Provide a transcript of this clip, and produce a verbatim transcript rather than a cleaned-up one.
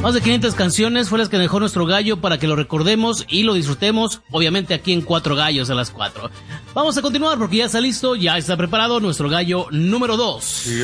Más de quinientas canciones fue las que dejó nuestro gallo para que lo recordemos y lo disfrutemos, obviamente aquí en Cuatro Gallos a las cuatro. Vamos a continuar porque ya está listo, ya está preparado nuestro gallo número dos.